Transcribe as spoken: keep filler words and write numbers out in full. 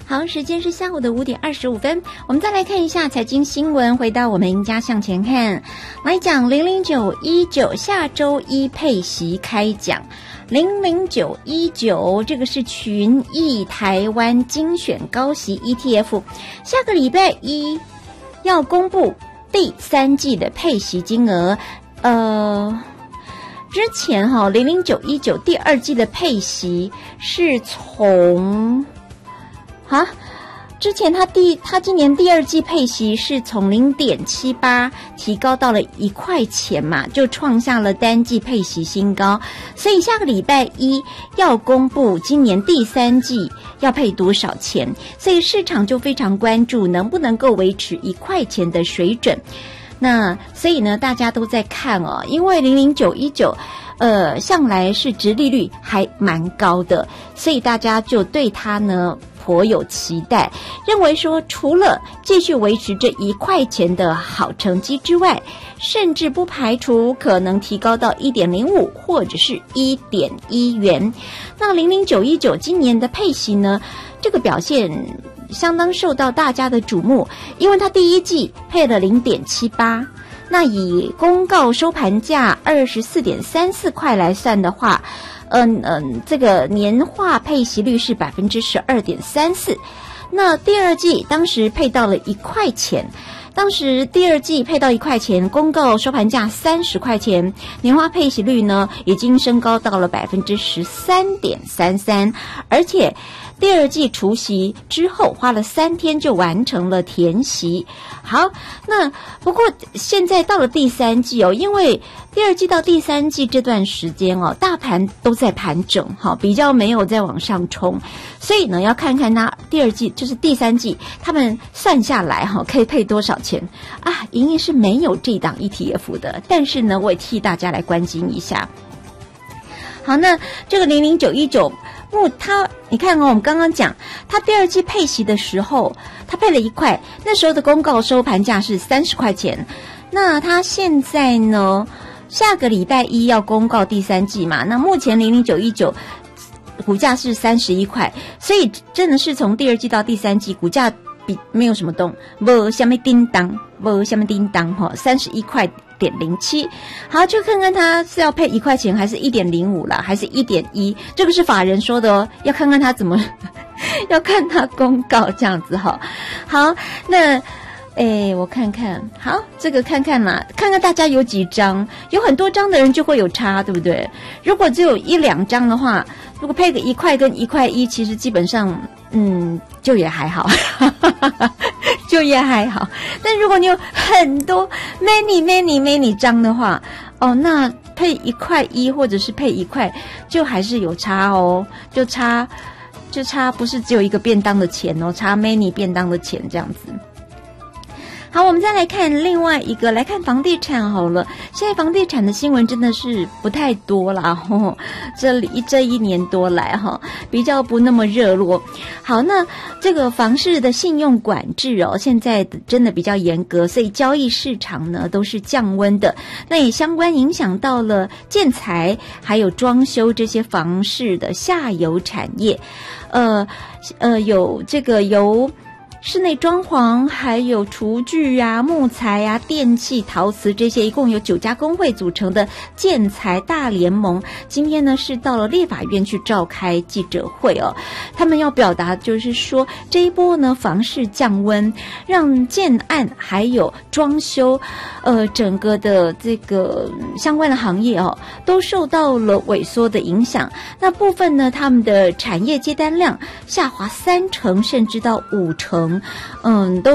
好，时间是下午的五点二十五分，我们再来看一下财经新闻。回到我们赢家向前看，来讲零零九一九下周一配息开奖。零零九一九，这个是群益台湾精选高息 E T F， 下个礼拜一要公布第三季的配息金额。呃，之前哈零零九一九第二季的配息是从啊。之前他第他今年第二季配息是从 零点七八 提高到了一块钱嘛，就创下了单季配息新高。所以下个礼拜一要公布今年第三季要配多少钱，所以市场就非常关注能不能够维持一块钱的水准。那所以呢，大家都在看哦，因为零零九一九呃向来是殖利率还蛮高的，所以大家就对它呢颇有期待，认为说除了继续维持这一块钱的好成绩之外，甚至不排除可能提高到 一点零五 或者是 一点一 元。那零零九一九今年的配息呢，这个表现相当受到大家的瞩目，因为它第一季配了 零点七八， 那以公告收盘价 二十四点三四 块来算的话，嗯嗯，这个年化配息率是 百分之十二点三四。 那第二季当时配到了一块钱，当时第二季配到一块钱，公告收盘价三十块钱，年化配息率呢已经升高到了 百分之十三点三三， 而且第二季除息之后花了三天就完成了填息。好，那不过现在到了第三季哦，因为第二季到第三季这段时间哦，大盘都在盘整，好，比较没有再往上冲，所以呢要看看它第二季就是第三季他们算下来哈可以配多少钱啊。盈盈是没有这档 E T F 的，但是呢我也替大家来关心一下。好，那这个零零九一九目它你看哦，我们刚刚讲它第二季配息的时候它配了一块，那时候的公告收盘价是三十块钱，那它现在呢下个礼拜一要公告第三季嘛，那目前零零九一九股价是三十一块，所以真的是从第二季到第三季股价比没有什么动，没什么叮当，没什么叮当哈，三十一块点零七。好，就看看它是要配一块钱，还是一点零五啦，还是一点一？这个是法人说的哦，要看看它怎么，要看它公告这样子哈。好，那。哎，我看看，好，这个看看啦，看看大家有几张，有很多张的人就会有差，对不对？如果只有一两张的话，如果配个一块跟一块一，其实基本上，嗯，就也还好，就也还好。但如果你有很多 many many many 张的话，哦，那配一块一或者是配一块，就还是有差哦，就差就差不是只有一个便当的钱哦，差 many 便当的钱这样子。好，我们再来看另外一个，来看房地产好了。现在房地产的新闻真的是不太多啦，吼，这里这一年多来哈，比较不那么热络。好，那这个房市的信用管制哦，现在真的比较严格，所以交易市场呢都是降温的。那也相关影响到了建材还有装修这些房市的下游产业，呃呃，有这个由室内装潢还有厨具啊、木材啊、电器、陶瓷这些，一共有九家工会组成的建材大联盟，今天呢是到了立法院去召开记者会哦。他们要表达就是说，这一波呢房市降温，让建案还有装修，呃，整个的这个相关的行业哦，都受到了萎缩的影响。那部分呢，他们的产业接单量下滑三成，甚至到五成。嗯，都